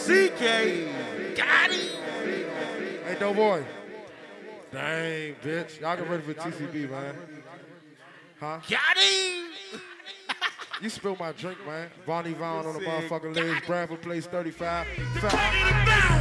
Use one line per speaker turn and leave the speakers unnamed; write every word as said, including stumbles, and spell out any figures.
C K. Got him.
Hey, dope boy. Dang, bitch. Y'all get ready for T C B, man. Huh?
Got him.
You spilled my drink, man. Vonnie Vaughn on the motherfucking legs. Bradford Place thirty-five.